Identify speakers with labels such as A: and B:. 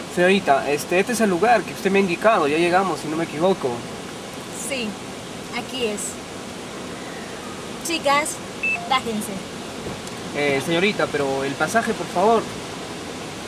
A: Señorita, este es el lugar que usted me ha indicado, ya llegamos, si no me equivoco.
B: Sí, aquí es. Chicas, bájense.
A: Señorita, pero el pasaje, por favor.